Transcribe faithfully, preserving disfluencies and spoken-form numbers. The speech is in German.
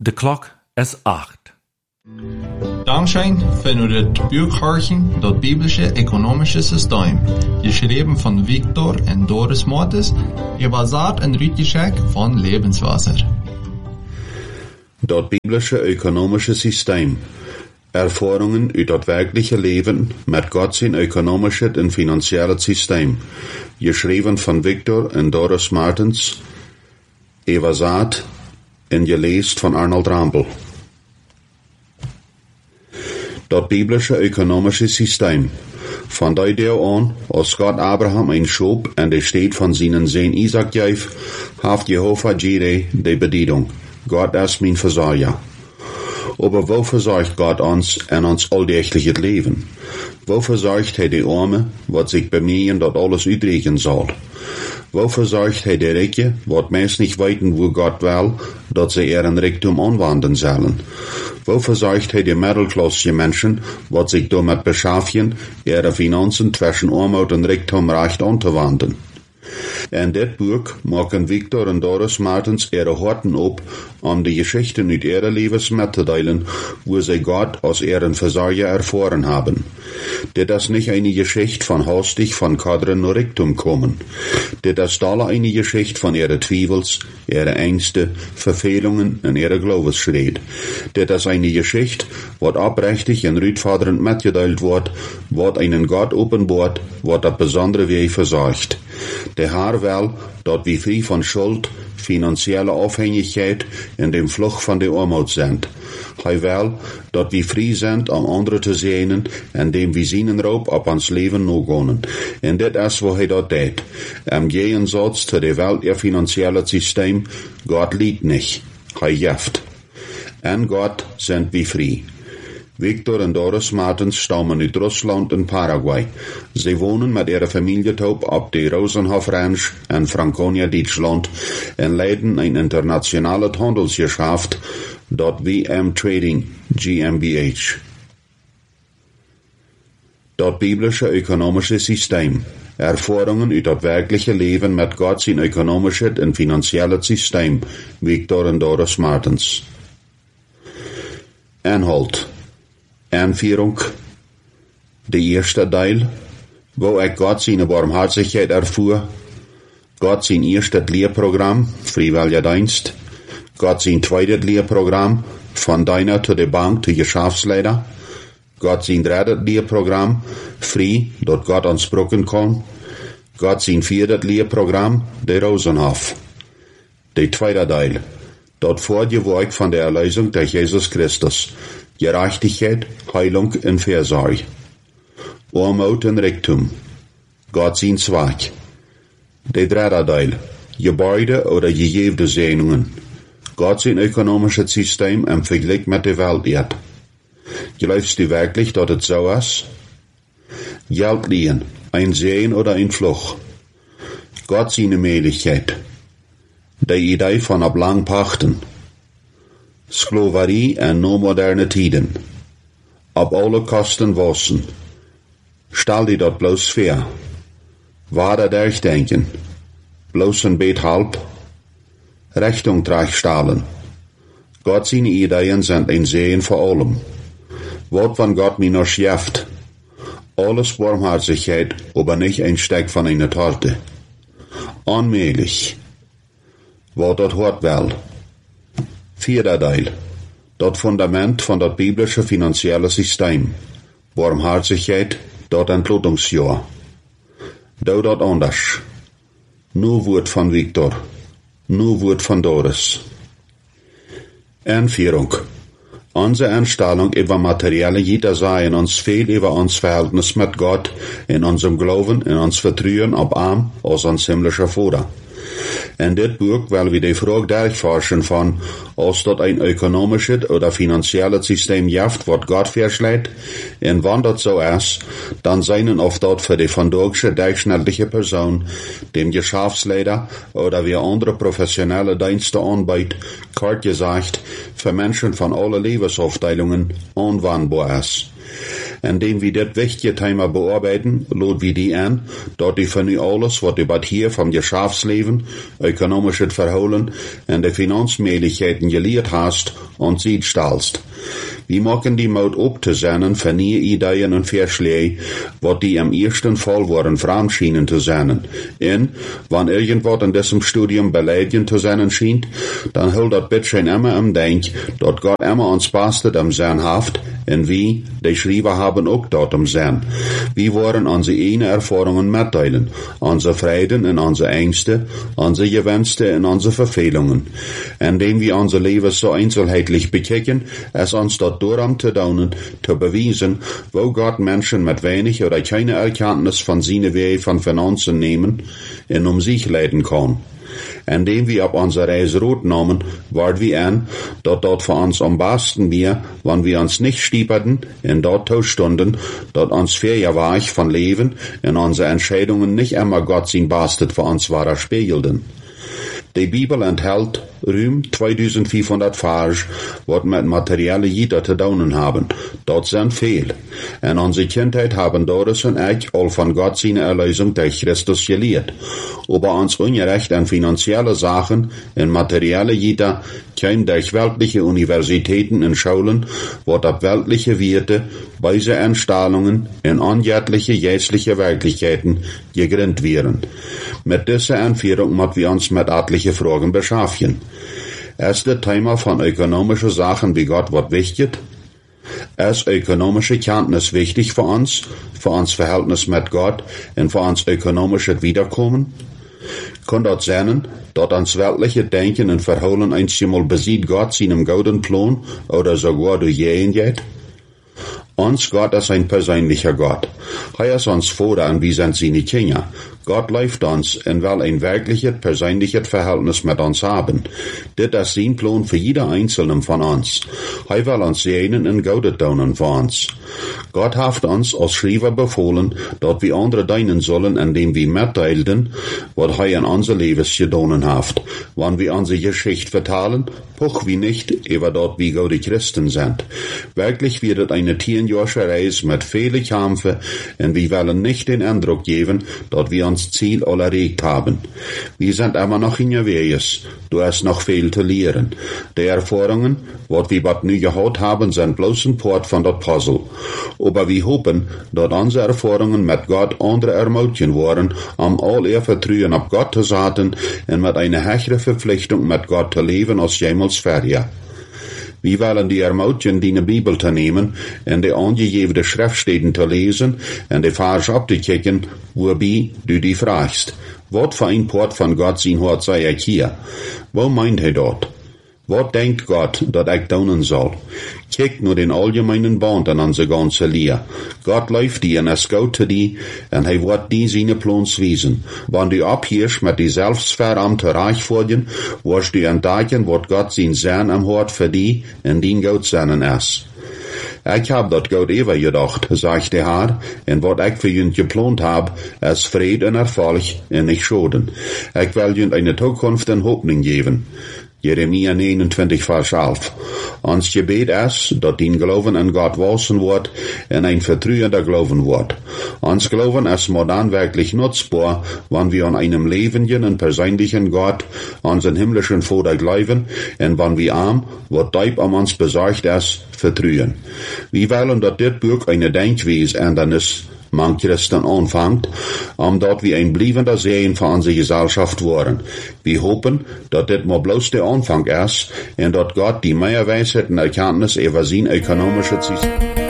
De klok is acht. Dankzij van het Buchhorchen, dat biblische economische systeem, geschreven van Victor en Doris Mortis, gebaseerd en uitgeschenkt van Lebenswasser. Dat biblische economische systeem. Erfahrungen uit dat werkliche Leben met Gott zijn economische en financiële systeem. Geschreven van Victor en Doris Martens, übersetzt en gelezen van Arnold Rampel. Dat biblische economische systeem. Van die deel aan, als God Abraham een schop en de steed van zijn zoon Isaac geef, heeft Jehovah Jireh de bediening. God is mijn verzorger. Aber wo verzorgt Gott uns en ons alldagelijke leven? Wo verzorgt hij de armen, wat zich bemühen, dat alles uitregen zal? Wo verzorgt hij de rijken, wat meest niet weten wo Gott wil, dat ze er een rijkdom aanwenden zullen? Wo verzorgt hij de middelklasse mensen, wat zich damit beschaffen, ihre Finanzen zwischen armoed en rijkdom recht aan te wenden? In dit boek maken Victor en Doris Martens ihre Horten op, om de Geschichten uit ihre Levens mit te delen, wo sie Gott als ihren Versorger erfahren haben. Dit is nicht eine Geschichte von hastig von Kadren nur Richtung kommen. Dit is alle eine Geschichte von ihre Zweifels, ihre Ängste, Verfehlungen und ihre Glaubensschritt. Dit is eine Geschichte, wat oprechtig en ruitvaderend mitgeteilt wordt, wat einen Gott openbaart, wat dat besondere Weg verzorgt. Der Herr will, dat wir frei von Schuld, finanzielle Abhängigkeit und dem Flucht von der Armut sind. Hij will, dat wir frei sind, um andere zu sehen, indem wir seinen Raub op ons Leben nogehen. Und dit is wat hij dat deed. Im Gegensatz zu der Welt ihr finanzielles System, Gott liebt nicht. Hij jeft. En Gott sind wir frei. Victor en Doris Martens stammen uit Russland en Paraguay. Sie wohnen mit ihrer Familie taub op de Rosenhof Ranch in Franconia, Deutschland en leiden ein internationales Handelsgeschäft, dat W M Trading GmbH. Dat biblische ökonomische System. Erfahrungen uit dat werkliche Leben mit Gott zijn ökonomische en financiële systeem. Victor en Doris Martens. Inhalt. Einführung. De eerste deel, wo ik Gott seine Barmherzigkeit erfuhr, Gott sein erstes Lehrprogramm, freiwilliger Dienst, Gott sein zweites Lehrprogramm, von Deiner zu der Bank zu Geschäftsleiter, Gott sein drittes Lehrprogramm, frei, dort Gott uns brücken kann, Gott sein viertes Lehrprogramm, der Rosenhof. Der zweite Teil, dort Vorgewerk von der Erlösung durch Jesus Christus, Gerechtigkeit, Heilung und Versorgung. Armut und Reichtum. Gott sein Zweck. Der dritte Teil. Gebäude oder gegebene Segnungen. Gott sein ökonomisches System im Vergleich mit der Welt. Glaubst du wirklich, dass es so ist? Geld liehen, ein Sehen oder ein Fluch. Gott seine Möglichkeit. Die Idee von ablang Pachten. Sklaverie en no moderne tijden. Op alle kosten wassen. Stel die dat bloos fair. Waarde durchdenken. Bloos een beet halb. Richtung terugstellen. Gott seine Ideen sind ein Sehen vor allem. Wat van Gott mir noch schäft. Alles Barmherzigkeit, aber nicht ein Stück von einer Torte. Onmöglich. Wat dat hort wel. Vierter Teil. Dat Fundament von dat biblische finanzielle System. Barmherzigkeit, dat Entlotungsjahr. Do dat anders. Nu woord van Victor. Nu woord van Doris. Einführung. Unsere Einstellung über materielle Güter seien uns viel über uns Verhältnis mit Gott, in unserem Glauben, in uns Vertrauen auf Arm, als uns himmlischer Vater. In dit boek willen we de vraag durchforschen van, als dat een ökonomisches oder finanzielles System jaft, wat Gott verschlägt, en wann dat so is, dann seien of dat für die vandaagse durchschnittliche Person, dem Geschäftsleiter oder wie andere professionelle Dienste anbietet, kort gesagt, für Menschen von allen Lebensaufteilungen anwendbar ist. Indem wir das wichtige Thema bearbeiten, laden wir die an, dort die von alles, was du hier vom Geschäftsleben, ökonomisches Verholen und die Finanzmöglichkeiten gelehrt hast und sieht stellst. Wir machen die Mut abzusenden für neue Ideen und Vorschläge, was die am ersten Fall waren, fremd schienen zu sein. Und, wenn irgendwas in diesem Studium beleidigend zu sein scheint, dann hol das bitte immer im Denk, dass Gott immer uns Beste am Sein haft, und wir, die Schreiber haben auch dort am Sein. Wir wollen unsere eigenen Erfahrungen mitteilen, unsere Freuden und unsere Ängste, unsere Gewünste und unsere Verfehlungen. Indem wir unser Leben so einzelheitlich bekicken, es uns dort darum zu daunen, zu beweisen, wo Gott Menschen mit wenig oder keine Erkenntnis von seinen Wegen von Finanzen nehmen und um sich leiten kann. Indem wir auf unsere Reise Rot nahmen, ward wir an, dort dort für uns am besten wir, wenn wir uns nicht stieperten, in dort Stunden, dort uns fair war ich von Leben, in unsere Entscheidungen nicht immer Gott sein Bastet für uns wahrer spiegelten. Die Bibel enthält Rüm zweitausendfünfhundert Vers, was mit materielle Jeder zu daunen haben. Dort sind viel. In unserer Kindheit haben Doris und ich all von Gott seine Erlösung durch Christus gelehrt. Aber uns Unrecht an finanzielle Sachen, in materielle Jeder, kein durch weltliche Universitäten und Schulen, wat ab weltliche Werte, weise Einstellungen in anjährliche jährliche Wirklichkeiten gegründet werden. Mit dieser Anführung muss wir uns mit etlichen Fragen beschaffen. Ist das Thema von ökonomischen Sachen wie Gott was wichtig? Ist ökonomische Kenntnis wichtig für uns, für uns Verhältnis mit Gott und für uns ökonomisches Wiederkommen? Kann dort sein, dort ans weltliche Denken und Verholen einmal besieht Gott seinem goldenen Plan oder sogar durch jeden geht? Uns Gott ist ein persönlicher Gott. Er ist uns Vater und wir sind seine Kinder. Gott läuft uns und will ein wirkliches, persönliches Verhältnis mit uns haben. Das ist sein Plan für jeder Einzelne von uns. Er will uns segnen und Gutes tun für uns. Gott hat uns als Schreiber befohlen, dass wir andere dienen sollen, indem wir mitteilten, was er in unser Leben getan hat. Wenn wir unsere Geschichte vertalen, poch wir nicht, über dort wie gute Christen sind. Wirklich wird es eine zehnjährige Reise mit vielen Kämpfen, und wir wollen nicht den Eindruck geben, dass wir uns Ziel alle erreicht haben. Wir sind immer noch in der Weges. Du hast noch viel zu lernen. Die Erfahrungen, was wir bald nie gehabt haben, sind bloß ein Part von dat Puzzle. Aber wir hoffen, dass unsere Erfahrungen mit Gott andere ermutigen waren, um all ihr Vertrauen auf Gott zu setzen und mit einer höheren Verpflichtung mit Gott zu leben als jemals vorher. Wir wollen die ermutigen, die Bibel zu nehmen, und die angegebene Schriftstellen zu lesen, und die Verse abzukicken, wobei du die fragst. Was für ein Port von Gott sein Hort sei ich hier? Wo meint er dort? Was denkt Gott, dass ich tun soll? Kick nur den allgemeinen Band an unsere ganze Lehre. Gott läuft dir und es geht zu dir, und er wird dir seine Plans wiesen. Wenn du abhörst mit die selbstverdammte Reichfolgen, wirst du entdecken, was Gott sein Sein am Hort für dich und dein Gott seinen ist. Ich hab dat Gott ever gedacht, sagt der Herr, und wat ich für jünd geplant hab, ist Fried und Erfolg und nicht Schaden. Ich will jünd eine Zukunft und Hoffnung geben. Jeremia neunundzwanzig, Vers elf. Ons Gebet ist, dass dein Glauben an Gott wachsen wird und ein vertrauender Glauben wird. Ons Glauben ist modern wirklich nutzbar, wenn wir an einem lebenden und persönlichen Gott, unseren himmlischen Vater glauben, und wenn wir arm, was deib um uns besorgt ist, vertrauen. Wir wollen, dass dit Buch eine Denkweise ändernis man Christen anfängt, um dort wie ein bliebender Segen für unsere Gesellschaft waren. Wir hoffen, dass das mal bloß der Anfang ist und dass Gott die mehr Weisheit und Erkenntnis über sein ökonomisches System